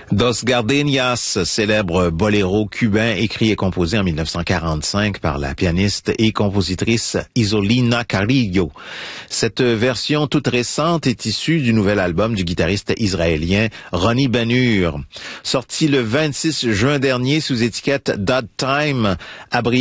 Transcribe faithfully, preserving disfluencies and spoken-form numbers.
Dos Gardenias, célèbre boléro cubain écrit et composé en mille neuf cent quarante-cinq par la pianiste et compositrice Isolina Carrillo. Cette version toute récente est issue du nouvel album du guitariste israélien Ronnie Ben Hur. Sorti le vingt-six juin dernier sous étiquette Dad Time,